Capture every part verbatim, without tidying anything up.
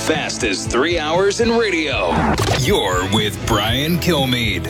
fastest three hours in radio. You're with Brian Kilmeade.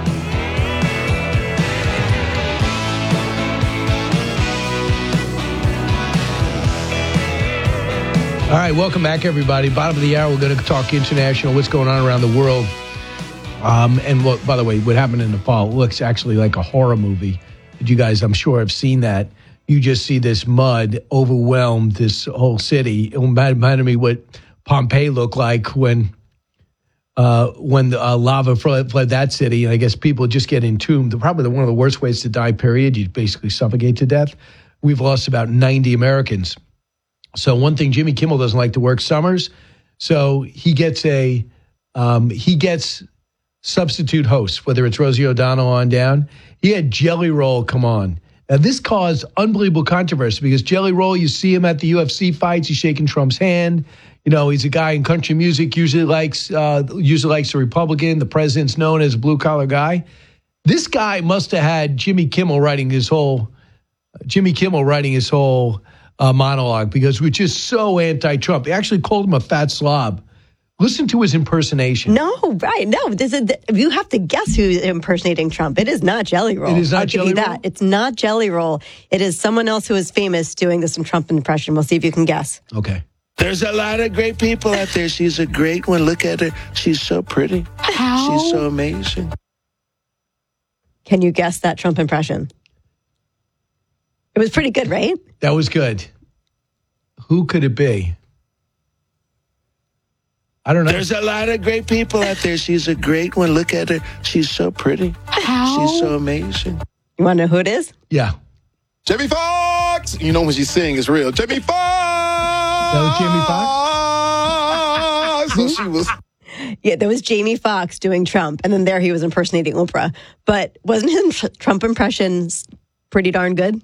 All right, welcome back, everybody. Bottom of the hour, we're going to talk international, what's going on around the world. Um, and what, by the way, what happened in Nepal looks actually like a horror movie. You guys, I'm sure, have seen that. You just see this mud overwhelm this whole city. It reminded me what Pompeii looked like when uh, when the uh, lava fled, fled that city. And I guess people just get entombed. Probably one of the worst ways to die, period. You basically suffocate to death. We've lost about ninety Americans. So one thing, Jimmy Kimmel doesn't like to work summers. So he gets a um, he gets substitute hosts, whether it's Rosie O'Donnell on down. He had Jelly Roll come on. Now, this caused unbelievable controversy because Jelly Roll, you see him at the U F C fights. He's shaking Trump's hand. You know, he's a guy in country music, usually likes uh, usually likes a Republican. The president's known as a blue-collar guy. This guy must have had Jimmy Kimmel writing his whole Jimmy Kimmel writing his whole uh, monologue because we're just so anti-Trump. They actually called him a fat slob. Listen to his impersonation. No, right. No, this is, you have to guess who's impersonating Trump. It is not Jelly Roll. It is not I'll Jelly give you Roll? that. It's not Jelly Roll. It is someone else who is famous doing this Trump impression. We'll see if you can guess. Okay. There's a lot of great people out there. She's a great one. Look at her. She's so pretty. How? She's so amazing. Can you guess that Trump impression? It was pretty good, right? That was good. Who could it be? I don't know. There's a lot of great people out there. She's a great one. Look at her. She's so pretty. How? She's so amazing. You want to know who it is? Yeah. Jamie Foxx! You know when she's singing, it's real. Jamie Foxx! That was Jamie Foxx? So she was... Yeah, there was Jamie Foxx doing Trump, and then there he was impersonating Oprah. But wasn't his Trump impression pretty darn good?